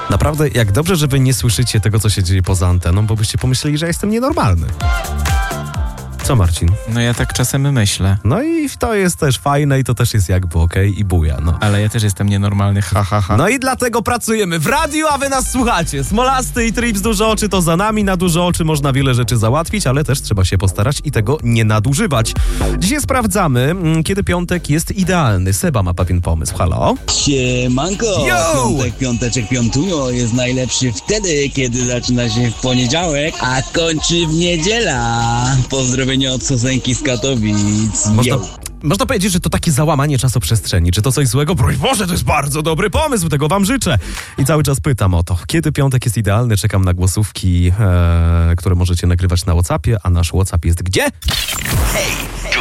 Naprawdę, jak dobrze, że wy nie słyszycie tego, co się dzieje poza anteną, bo byście pomyśleli, że jestem nienormalny. Co, Marcin? No ja tak czasem myślę. No i to jest też fajne i to też jest jakby okej i buja, no. Ale ja też jestem nienormalny, ha, ha, ha. No i dlatego pracujemy w radiu, a wy nas słuchacie. Smolasty i Trips Duże Oczy to za nami. Na duże oczy można wiele rzeczy załatwić, ale też trzeba się postarać i tego nie nadużywać. Dzisiaj sprawdzamy, kiedy piątek jest idealny. Seba ma pewien pomysł. Halo? Siemanko! Yo! Piąteczek piątunio jest najlepszy wtedy, kiedy zaczyna się w poniedziałek, a kończy w niedziela. Pozdrowienia od Sosenki z Katowic. Można powiedzieć, że to takie załamanie czasoprzestrzeni. Czy to coś złego? Broń Boże, to jest bardzo dobry pomysł, tego wam życzę. I cały czas pytam o to, kiedy piątek jest idealny. Czekam na głosówki, które możecie nagrywać na WhatsAppie, a nasz WhatsApp jest gdzie? Hej!